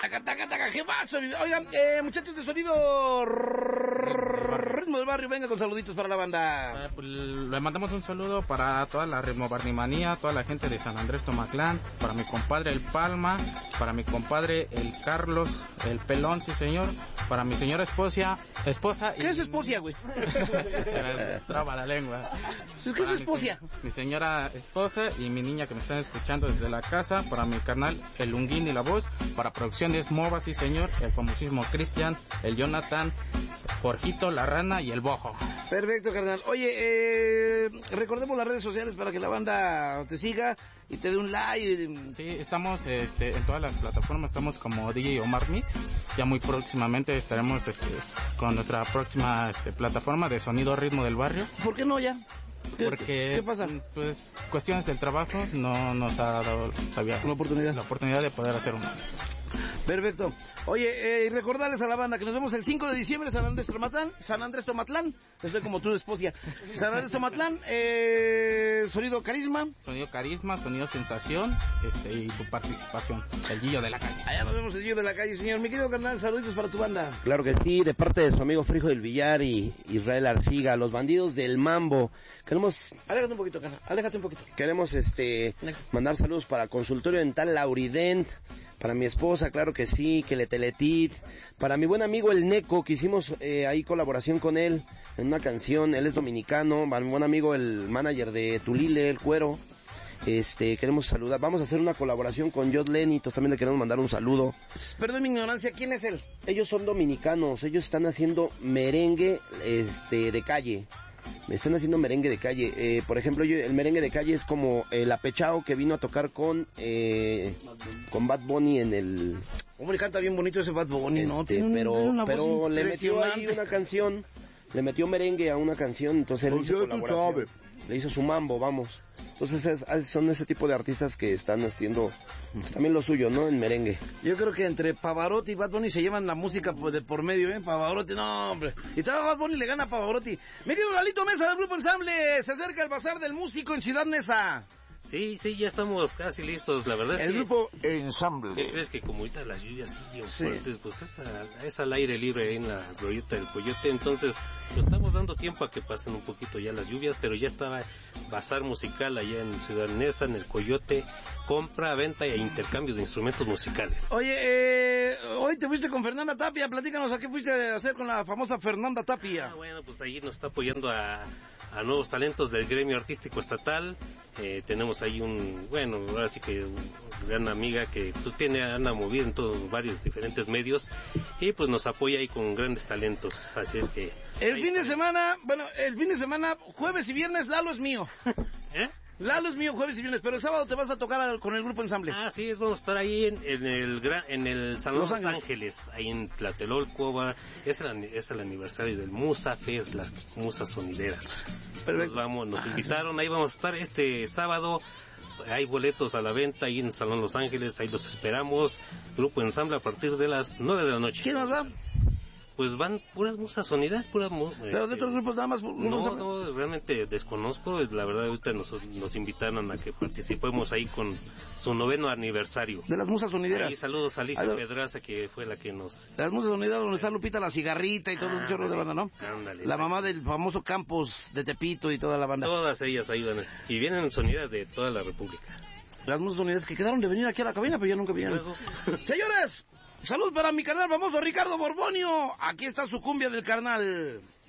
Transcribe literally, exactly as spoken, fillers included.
Taca, taca, taca, ¿qué pasa? Oigan, eh, muchachos de sonido Ritmo del Barrio, venga con saluditos para la banda. Eh, pues, le mandamos un saludo para toda la Ritmo Barnimanía, toda la gente de San Andrés Tomatlán, para mi compadre el Palma, para mi compadre el Carlos, el Pelón, sí señor, para mi señora esposa, esposa. ¿Qué y... es esposa, güey? Traba la lengua. ¿Qué es esposa? Mi, mi señora esposa y mi niña que me están escuchando desde la casa, para mi carnal el Lunguín y la voz, para producciones Mova, sí señor, el famosísimo Cristian, el Jonathan, Jorgito, la Rana y el Bojo. Perfecto, carnal. Oye, eh, recordemos las redes sociales para que la banda te siga y te dé un like. Sí, estamos este, en todas las plataformas, estamos como D J Omar Mix. Ya muy próximamente estaremos este, con nuestra próxima este, plataforma de sonido Ritmo del Barrio. ¿Por qué no ya? ¿Qué, Porque, ¿Qué pasa? Pues, cuestiones del trabajo no nos ha dado todavía la oportunidad. la oportunidad de poder hacer una. Perfecto. Oye, eh, recordarles a la banda que nos vemos el cinco de diciembre en San Andrés Tomatlán, San Andrés Tomatlán, estoy como tú, esposa. San Andrés Tomatlán, eh, sonido carisma. Sonido carisma, sonido sensación, este, y tu participación, el Gillo de la Calle. Allá nos vemos el Gillo de la Calle, señor. Mi querido carnal, saluditos para tu banda. Claro que sí, de parte de su amigo Frijo del Villar y Israel Arciga, los bandidos del Mambo. Queremos... Aléjate un poquito, carnal, aléjate un poquito. Queremos, este, mandar saludos para Consultorio Dental Laurident, para mi esposa, claro que sí, que le teletit, para mi buen amigo el Neco, que hicimos eh, ahí colaboración con él en una canción, él es dominicano, para mi buen amigo el manager de Tulile, el Cuero, este, queremos saludar, vamos a hacer una colaboración con Jod Lenitos, también le queremos mandar un saludo. Perdón mi ignorancia, ¿quién es él? Ellos son dominicanos, ellos están haciendo merengue, este, de calle. Me están haciendo merengue de calle. Eh, por ejemplo, yo, el merengue de calle es como el apechao que vino a tocar con eh, con Bad Bunny en el... Hombre, canta bien bonito ese Bad Bunny, este, ¿no? Tiene pero una pero voz le metió ahí una canción, le metió merengue a una canción, entonces él hizo colaboración. Le hizo su mambo, vamos. Entonces es, son ese tipo de artistas que están haciendo pues, también lo suyo, ¿no? En merengue. Yo creo que entre Pavarotti y Bad Bunny se llevan la música pues, de por medio, ¿eh? Pavarotti, no, hombre. Y todavía Bad Bunny le gana a Pavarotti. Me quedo Lalito Mesa del Grupo Ensamble. Se acerca el Bazar del Músico en Ciudad Neza. Sí, sí, ya estamos casi listos, la verdad es el que... El Grupo Ensamble. ¿Qué crees que como ahorita las lluvias siguen sí. fuertes? Pues es, a, es al aire libre ahí en la glorieta del Coyote, entonces pues estamos dando tiempo a que pasen un poquito ya las lluvias, pero ya estaba bazar musical allá en Ciudad Neza, en el Coyote, compra, venta e intercambio de instrumentos musicales. Oye, eh, hoy te fuiste con Fernanda Tapia, platícanos a qué fuiste a hacer con la famosa Fernanda Tapia. Ah, bueno, pues ahí nos está apoyando a, a nuevos talentos del gremio artístico estatal, eh, tenemos ahí un, bueno, ahora sí que una gran amiga que pues tiene, anda movida en todos varios diferentes medios y pues nos apoya ahí con grandes talentos, así es que... El fin de semana, bueno, el fin de semana, jueves y viernes, Lalo es mío. ¿Eh? Lalo es mío jueves y viernes, pero el sábado te vas a tocar al, con el Grupo Ensamble. Ah, sí, es, vamos a estar ahí en, en el gran, en el Salón Los Ángeles, Ángeles ahí en Tlatelolco, va, es el, es el aniversario del Musa Fest, las musas sonideras. Nos vamos, nos invitaron, ahí vamos a estar este sábado. Hay boletos a la venta ahí en el Salón Los Ángeles, ahí los esperamos. Grupo Ensamble a partir de las nueve de la noche. ¿Quién nos va? Pues van puras musas sonidas, puras musas. Pero de otros grupos nada más. No, no, realmente desconozco. La verdad, ahorita nos, nos invitaron a que participemos ahí con su noveno aniversario. De las musas sonideras. Ahí saludos a Alicia Ay, Pedraza, que fue la que nos... Las musas sonideras donde está Lupita la Cigarrita y todo ah, un chorro de banda, ¿no? Ándale. La mamá del famoso Campos de Tepito y toda la banda. Todas ellas ayudan. Y vienen sonidas de toda la República. Las musas sonideras que quedaron de venir aquí a la cabina, pero ya nunca vinieron. Señores, salud para mi carnal famoso Ricardo Borbonio. Aquí está su cumbia del carnal.